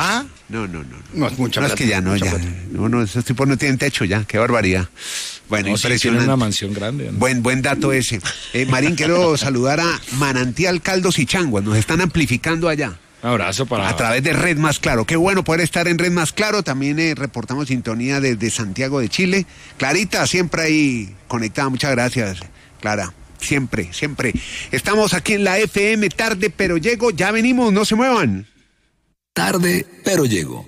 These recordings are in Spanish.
¿Ah? No. No, es mucha plata. Es que ya no, ya. No, esos tipos no tienen techo ya, qué barbaridad. Bueno, no, impresionante. sí, tienen una mansión grande, ¿no? Buen dato ese. Marín, quiero saludar a Manantial Caldos y Changuas, nos están amplificando allá. Un abrazo para... A través de Red Más Claro. Qué bueno poder estar en Red Más Claro. También reportamos sintonía desde Santiago de Chile. Clarita, siempre ahí conectada. Muchas gracias, Clara. Siempre. Estamos aquí en la FM, tarde pero llego. Ya venimos, no se muevan. Tarde pero llego.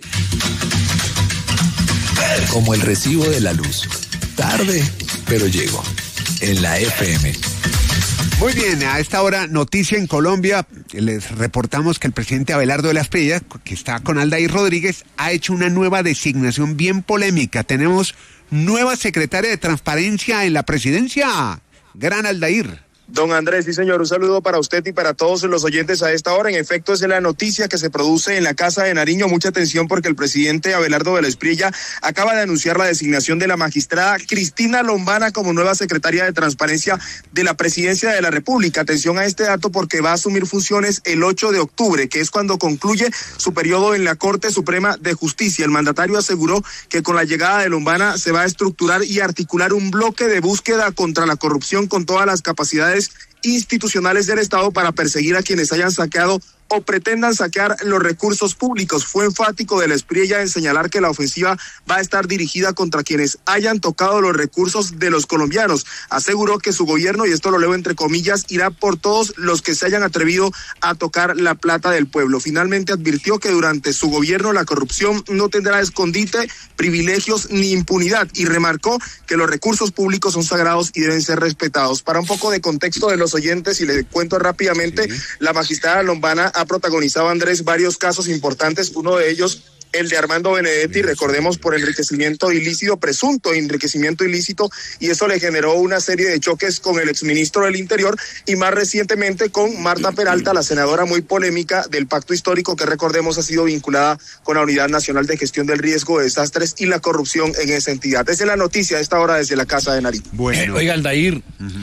Como el recibo de la luz. Tarde pero llego. En la FM. Muy bien, a esta hora, noticia en Colombia. Les reportamos que el presidente Abelardo de la Espriella, que está con Aldair Rodríguez, ha hecho una nueva designación bien polémica. Tenemos nueva secretaria de Transparencia en la presidencia. Gran Aldair. Don Andrés, sí señor, un saludo para usted y para todos los oyentes a esta hora. En efecto, es la noticia que se produce en la Casa de Nariño. Mucha atención porque el presidente Abelardo de la Espriella acaba de anunciar la designación de la magistrada Cristina Lombana como nueva secretaria de Transparencia de la Presidencia de la República. Atención a este dato porque va a asumir funciones el 8 de octubre, que es cuando concluye su periodo en la Corte Suprema de Justicia. El mandatario aseguró que con la llegada de Lombana se va a estructurar y articular un bloque de búsqueda contra la corrupción con todas las capacidades institucionales del Estado para perseguir a quienes hayan saqueado o pretendan saquear los recursos públicos. Fue enfático de la Espriella en señalar que la ofensiva va a estar dirigida contra quienes hayan tocado los recursos de los colombianos. Aseguró que su gobierno, y esto lo leo entre comillas, irá por todos los que se hayan atrevido a tocar la plata del pueblo. Finalmente advirtió que durante su gobierno la corrupción no tendrá escondite, privilegios ni impunidad, y remarcó que los recursos públicos son sagrados y deben ser respetados. Para un poco de contexto de los oyentes, y les cuento rápidamente, la magistrada Lombana ha protagonizado, Andrés, varios casos importantes, uno de ellos el de Armando Benedetti, recordemos, por enriquecimiento ilícito, presunto enriquecimiento ilícito, y eso le generó una serie de choques con el exministro del Interior, y más recientemente con Marta Peralta, la senadora muy polémica del pacto histórico, que recordemos ha sido vinculada con la Unidad Nacional de Gestión del Riesgo de Desastres y la corrupción en esa entidad. Esa es la noticia a esta hora desde la Casa de Nariño. Bueno. Oiga, Aldair.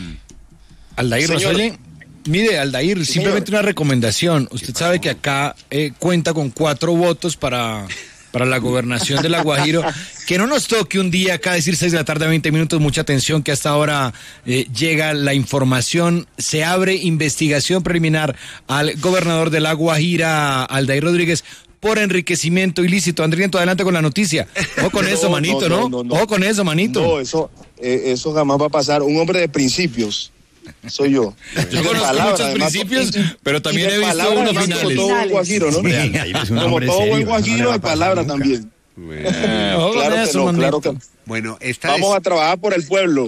Aldair, ¿nos oye? Mire, Aldair, simplemente una recomendación. Usted sabe que acá cuenta con 4 votos para la gobernación de La Guajira. Que no nos toque un día acá decir 6 de la tarde, 20 minutos. Mucha atención que hasta ahora llega la información. Se abre investigación preliminar al gobernador de La Guajira, Aldair Rodríguez, por enriquecimiento ilícito. Andriento, adelante con la noticia. Ojo con eso, manito, ¿no? Ojo con eso, manito. No, eso jamás va a pasar. Un hombre de principios soy yo. Yo conozco muchos principios, pero también he visto unos finales. Como todo buen guajiro, ¿no? Como todo buen guajiro, de palabra también. Bueno. Claro que no. Bueno, vamos a trabajar por el pueblo.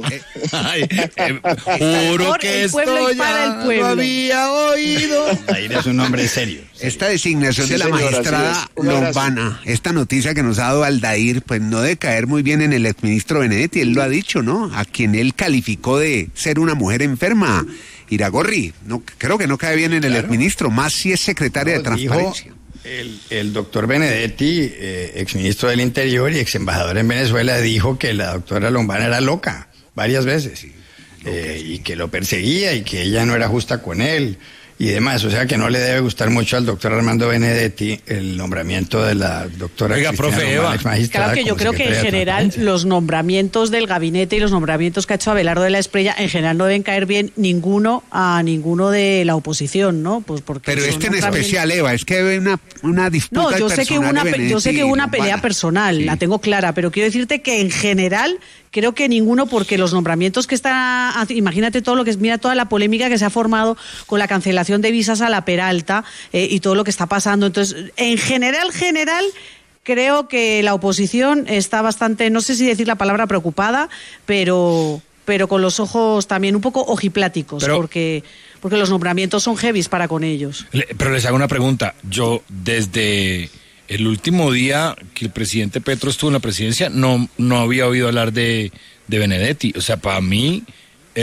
Juro que esto ya lo había oído. Ahí es un hombre serio. Esta designación de la magistrada Lombana, esta noticia que nos ha dado Aldair, pues no debe caer muy bien en el exministro Benedetti. Él lo ha dicho, ¿no? A quien él calificó de ser una mujer enferma. Iragorri, no, creo que no cae bien en el exministro, más si es secretaria de Transparencia. El doctor Benedetti, exministro del Interior y ex embajador en Venezuela, dijo que la doctora Lombana era loca varias veces, y que lo perseguía y que ella no era justa con él y demás. O sea que no le debe gustar mucho al doctor Armando Benedetti el nombramiento de la doctora profe Eva. Claro que yo creo que en general los nombramientos del gabinete y los nombramientos que ha hecho Abelardo de la Espriella en general no deben caer bien a ninguno de la oposición, ¿no? Pues porque pero este en especial, Eva, es que hay una disputa. No, yo sé que hubo una pelea personal, la tengo clara, pero quiero decirte que en general creo que ninguno, porque los nombramientos que está, imagínate todo lo que es, mira toda la polémica que se ha formado con la cancelación de visas a la Peralta y todo lo que está pasando. Entonces, en general, creo que la oposición está bastante, no sé si decir la palabra preocupada, pero con los ojos también un poco ojipláticos, porque los nombramientos son heavies para con ellos. Pero les hago una pregunta. Yo, desde el último día que el presidente Petro estuvo en la presidencia, no había oído hablar de Benedetti. O sea, para mí, él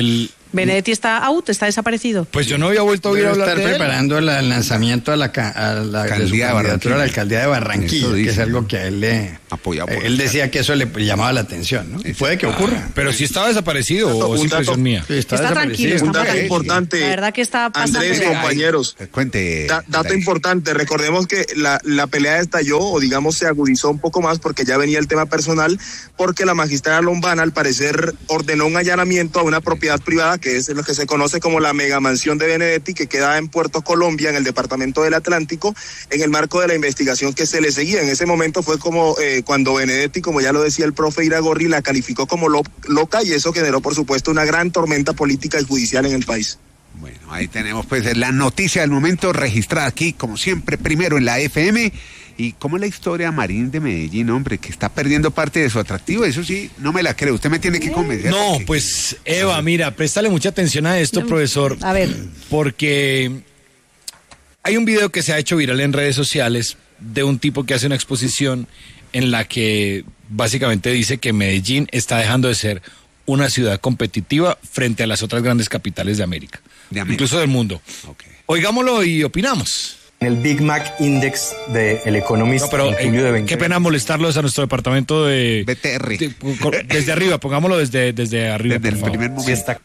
Benedetti está out, está desaparecido. Pues yo no había vuelto a oír hablar de él. Estar preparando el lanzamiento a la candidatura a la alcaldía de Barranquilla, que es algo que a él le apoya. Él decía que eso le llamaba la atención, ¿no? Puede que ocurra. Pero sí estaba desaparecido o es impresión mía. Sí, está tranquilo. Un dato importante. La verdad que está pasando. Andrés, compañeros. Cuente. Dato importante. Recordemos que la pelea estalló, o digamos se agudizó un poco más porque ya venía el tema personal, porque la magistrada Lombana al parecer ordenó un allanamiento a una propiedad privada que es lo que se conoce como la megamansión de Benedetti, que queda en Puerto Colombia, en el departamento del Atlántico, en el marco de la investigación que se le seguía. En ese momento fue como cuando Benedetti, como ya lo decía el profe Iragorri, la calificó como loca, y eso generó, por supuesto, una gran tormenta política y judicial en el país. Bueno, ahí tenemos pues la noticia del momento registrada aquí, como siempre, primero en la FM. ¿Y cómo es la historia Marín de Medellín, hombre, que está perdiendo parte de su atractivo? Eso sí, no me la creo. Usted me tiene que convencer. No, pues, Eva, mira, préstale mucha atención a esto, profesor. A ver. Porque hay un video que se ha hecho viral en redes sociales de un tipo que hace una exposición en la que básicamente dice que Medellín está dejando de ser una ciudad competitiva frente a las otras grandes capitales de América. Incluso del mundo. Okay. Oigámoslo y opinamos. En el Big Mac Index de El Economist, no, pero, en julio de 2020. Qué pena molestarlos a nuestro departamento de BTR. Desde arriba, pongámoslo desde arriba. Desde el primer momento. Sí está.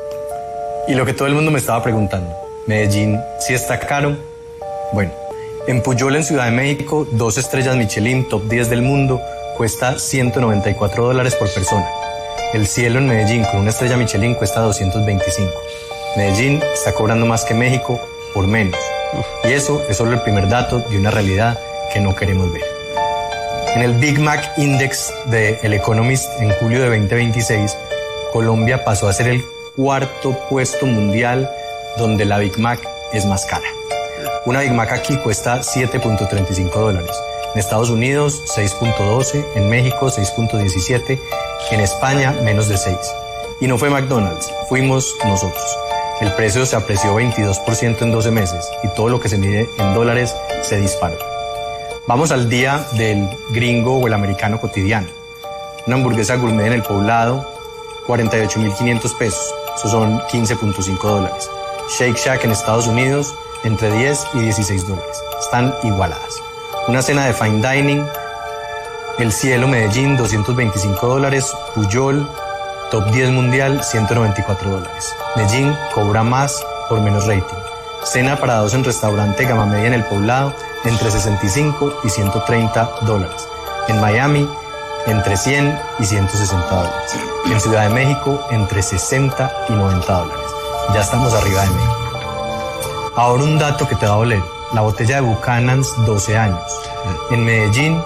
Y lo que todo el mundo me estaba preguntando, Medellín, ¿sí está caro? Bueno, en Pujol, en Ciudad de México, 2 estrellas Michelin, top 10 del mundo, cuesta $194 por persona. El cielo en Medellín con una estrella Michelin cuesta 225. Medellín está cobrando más que México por menos. Y eso es solo el primer dato de una realidad que no queremos ver. En el Big Mac Index de El Economist en julio de 2026, Colombia pasó a ser el 4º puesto mundial donde la Big Mac es más cara. Una Big Mac aquí cuesta $7.35. En Estados Unidos, 6.12. En México, 6.17. En España, menos de 6. Y no fue McDonald's, fuimos nosotros. El precio se apreció 22% en 12 meses y todo lo que se mide en dólares se disparó. Vamos al día del gringo o el americano cotidiano. Una hamburguesa gourmet en El Poblado, 48.500 pesos. Eso son $15.5. Shake Shack en Estados Unidos, entre 10 y $16. Están igualadas. Una cena de fine dining, El Cielo Medellín, $225. Pujol, top 10 mundial, $194. Medellín cobra más por menos rating. Cena para 2 en restaurante gama media en El Poblado, entre $65 y $130. En Miami, entre $100 y $160. En Ciudad de México, entre $60 y $90. Ya estamos arriba de México. Ahora un dato que te va a doler. La botella de Buchanan's, 12 años. En Medellín,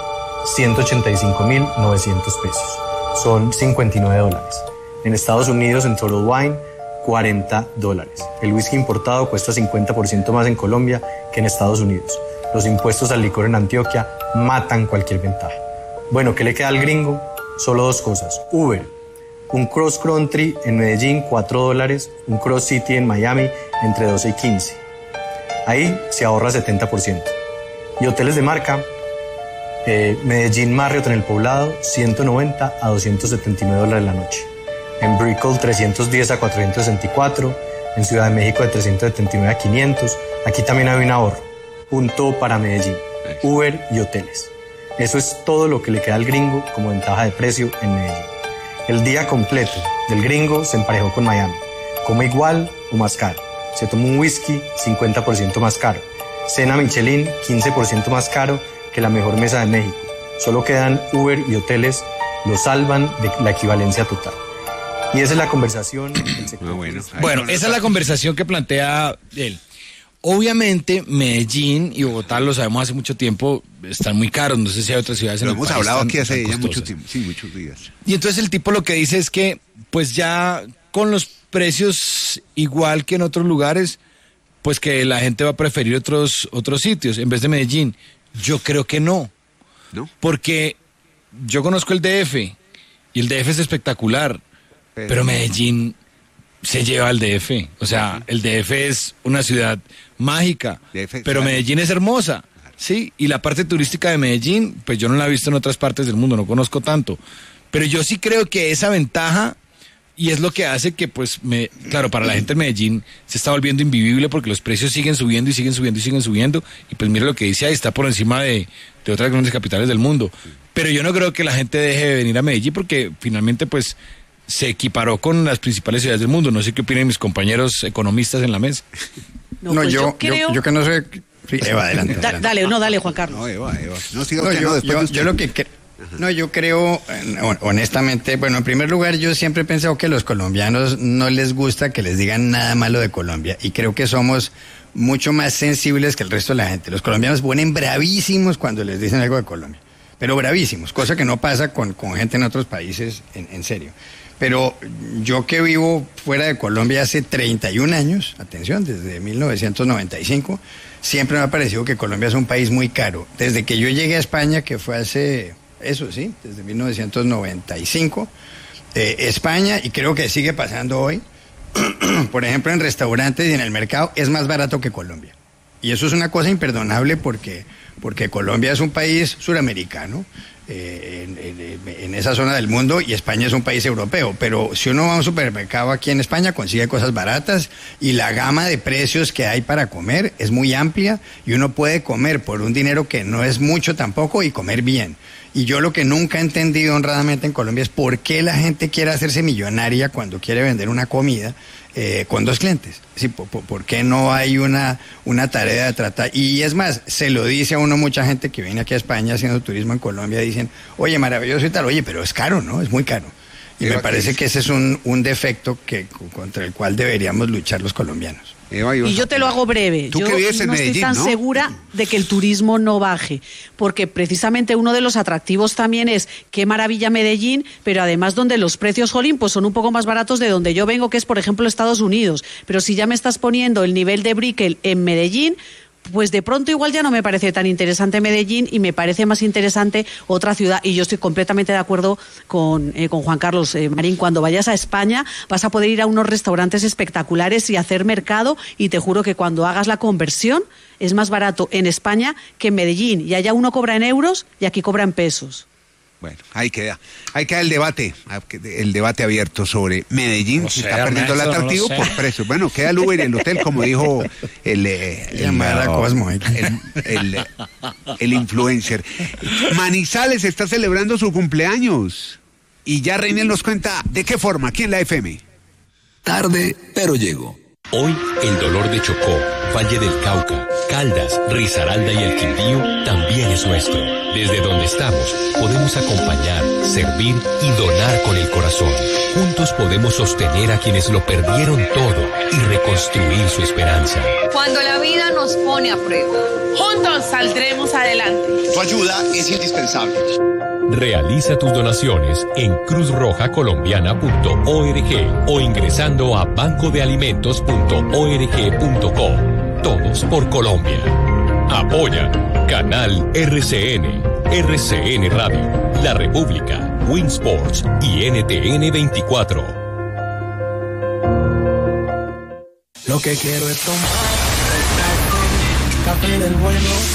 $185.900 pesos. Son $59. En Estados Unidos, en Total Wine, $40. El whisky importado cuesta 50% más en Colombia que en Estados Unidos. Los impuestos al licor en Antioquia matan cualquier ventaja. Bueno, ¿qué le queda al gringo? Solo 2 cosas. Uber, un cross country en Medellín, $4. Un cross city en Miami, entre 12 y 15. Ahí se ahorra 70%. Y hoteles de marca, Medellín Marriott en El Poblado, $190 a $279 la noche. En Brickell, 310 a 464. En Ciudad de México, de 379 a 500. Aquí también hay un ahorro. Punto para Medellín. Uber y hoteles. Eso es todo lo que le queda al gringo como ventaja de precio en Medellín. El día completo del gringo se emparejó con Miami. Come igual o más caro. Se toma un whisky, 50% más caro. Cena Michelin, 15% más caro que la mejor mesa de México. Solo quedan Uber y hoteles, lo salvan de la equivalencia total. Y esa es la conversación del sector. Bueno, esa es la conversación que plantea él. Obviamente Medellín y Bogotá, lo sabemos hace mucho tiempo, están muy caros. No sé si hay otras ciudades en el país. Lo hemos hablado aquí hace ya mucho tiempo, sí, muchos días. Y entonces el tipo lo que dice es que, pues ya con los precios igual que en otros lugares, pues que la gente va a preferir otros sitios en vez de Medellín. Yo creo que no. ¿No? Porque yo conozco el DF y el DF es espectacular, pero Medellín se lleva al DF. O sea, el DF es una ciudad mágica, pero Medellín es hermosa, ¿sí? Y la parte turística de Medellín, pues yo no la he visto en otras partes del mundo, no conozco tanto. Pero yo sí creo que esa ventaja Y es lo que hace que, pues, claro, para la gente de Medellín se está volviendo invivible porque los precios siguen subiendo y siguen subiendo y siguen subiendo. Y pues mira lo que dice ahí, está por encima de otras grandes capitales del mundo. Pero yo no creo que la gente deje de venir a Medellín porque finalmente, pues, se equiparó con las principales ciudades del mundo. No sé qué opinan mis compañeros economistas en la mesa. No, pues yo creo... yo que no sé... Sí, Eva, adelante. Dale, Juan Carlos. No, Eva. Yo creo, honestamente, bueno, en primer lugar, yo siempre he pensado que a los colombianos no les gusta que les digan nada malo de Colombia, y creo que somos mucho más sensibles que el resto de la gente. Los colombianos se ponen bravísimos cuando les dicen algo de Colombia, pero bravísimos, cosa que no pasa con gente en otros países, en serio. Pero yo que vivo fuera de Colombia hace 31 años, atención, desde 1995, siempre me ha parecido que Colombia es un país muy caro. Desde que yo llegué a España, que fue hace, desde 1995, España, y creo que sigue pasando hoy, por ejemplo, en restaurantes y en el mercado, es más barato que Colombia. Y eso es una cosa imperdonable porque Colombia es un país suramericano, en esa zona del mundo, y España es un país europeo, pero si uno va a un supermercado aquí en España consigue cosas baratas y la gama de precios que hay para comer es muy amplia y uno puede comer por un dinero que no es mucho tampoco y comer bien. Y yo lo que nunca he entendido honradamente en Colombia es por qué la gente quiere hacerse millonaria cuando quiere vender una comida con 2 clientes. Sí, ¿por qué no hay una tarea de tratar? Y es más, se lo dice a uno mucha gente que viene aquí a España haciendo turismo en Colombia, dicen, oye, maravilloso y tal, oye, pero es caro, ¿no? Es muy caro. Y me parece que ese es un defecto contra el cual deberíamos luchar los colombianos. Y yo te lo hago breve. Yo no estoy tan segura de que el turismo no baje, porque precisamente uno de los atractivos también es qué maravilla Medellín, pero además donde los precios, jolín, pues son un poco más baratos de donde yo vengo, que es, por ejemplo, Estados Unidos. Pero si ya me estás poniendo el nivel de Brickell en Medellín, pues de pronto igual ya no me parece tan interesante Medellín y me parece más interesante otra ciudad. Y yo estoy completamente de acuerdo con Juan Carlos, Marín. Cuando vayas a España vas a poder ir a unos restaurantes espectaculares y hacer mercado, y te juro que cuando hagas la conversión es más barato en España que en Medellín, y allá uno cobra en euros y aquí cobra en pesos. Bueno, ahí queda el debate abierto sobre Medellín, si está perdiendo el atractivo por precios. Bueno, queda el Uber y el hotel, como dijo el influencer. Manizales está celebrando su cumpleaños y ya Reynel nos cuenta de qué forma, aquí en la FM. Tarde, pero llego. Hoy, el dolor de Chocó, Valle del Cauca, Caldas, Risaralda y el Quindío también es nuestro. Desde donde estamos, podemos acompañar, servir y donar con el corazón. Juntos podemos sostener a quienes lo perdieron todo y reconstruir su esperanza. Cuando la vida nos pone a prueba, juntos saldremos adelante. Tu ayuda es indispensable. Realiza tus donaciones en cruzrojacolombiana.org o ingresando a bancodealimentos.org.co. Todos por Colombia. Apoya Canal RCN, RCN Radio, La República, Winsports y NTN 24. Lo que quiero es tomar café del bueno.